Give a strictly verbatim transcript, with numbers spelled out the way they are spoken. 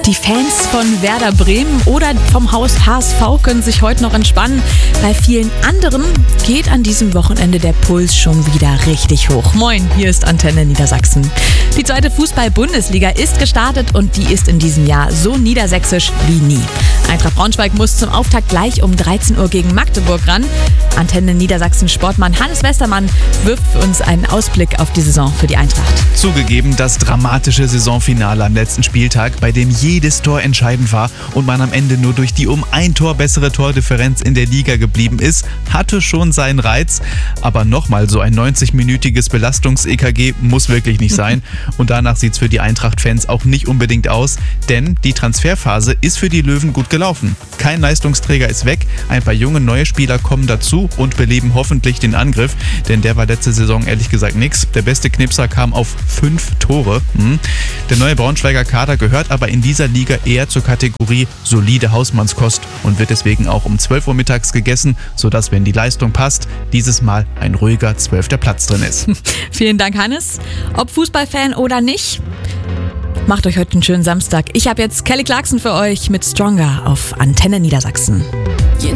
Die Fans von Werder Bremen oder vom Haus H S V können sich heute noch entspannen. Bei vielen anderen geht an diesem Wochenende der Puls schon wieder richtig hoch. Moin, hier ist Antenne Niedersachsen. Die zweite Fußball-Bundesliga ist gestartet und die ist in diesem Jahr so niedersächsisch wie nie. Eintracht Braunschweig muss zum Auftakt gleich um dreizehn Uhr gegen Magdeburg ran. Antenne Niedersachsen Sportmann Hannes Westermann wirft für uns einen Ausblick auf die Saison für die Eintracht. Zugegeben, das dramatische Saisonfinale am letzten Spieltag, bei dem jedes Tor entscheidend war und man am Ende nur durch die um ein Tor bessere Tordifferenz in der Liga geblieben ist, hatte schon seinen Reiz. Aber nochmal so ein neunzig-minütiges Belastungs-E K G muss wirklich nicht sein. Und danach sieht es für die Eintracht-Fans auch nicht unbedingt aus, denn die Transferphase ist für die Löwen gut gelaufen. Kein Leistungsträger ist weg, ein paar junge neue Spieler kommen dazu und beleben hoffentlich den Angriff, denn der war letzte Saison ehrlich gesagt nix. Der beste Knipser kam auf fünf Tore. Hm. Der neue Braunschweiger Kader gehört aber in dieser Liga eher zur Kategorie solide Hausmannskost und wird deswegen auch um zwölf Uhr mittags gegessen, sodass, wenn die Leistung passt, dieses Mal ein ruhiger zwölfter Platz drin ist. Vielen Dank, Hannes. Ob Fußballfan oder nicht, macht euch heute einen schönen Samstag. Ich habe jetzt Kelly Clarkson für euch mit Stronger auf Antenne Niedersachsen.